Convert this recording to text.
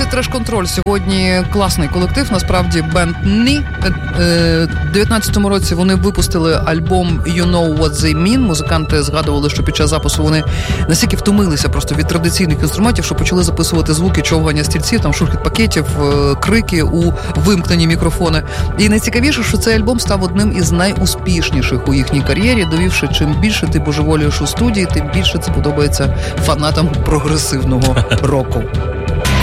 «Треш-контроль». Сьогодні класний колектив, насправді, бенд «Ні». У 19-му році вони випустили альбом «You Know What They Mean». Музиканти згадували, що під час запису вони настільки втомилися просто від традиційних інструментів, що почали записувати звуки човгання стільців, там шурхіт пакетів, крики у вимкнені мікрофони. І найцікавіше, що цей альбом став одним із найуспішніших у їхній кар'єрі, довівши, чим більше ти божеволієш у студії, тим більше це подобається фанатам прогресивного року.